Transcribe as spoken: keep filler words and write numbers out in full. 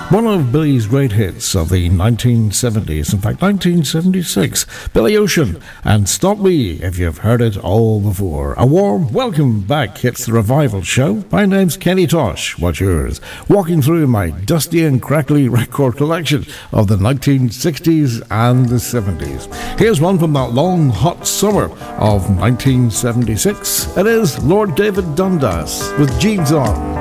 One of Billy's great hits of the nineteen seventies, in fact nineteen seventy-six, Billy Ocean and Stop Me If You've Heard It All Before. A warm welcome back. It's the Revival Show. My name's Kenny Tosh. What's yours? Walking through my dusty and crackly record collection of the nineteen sixties and the seventies. Here's one from that long hot summer of nineteen seventy-six. It is Lord David Dundas with Jeans On.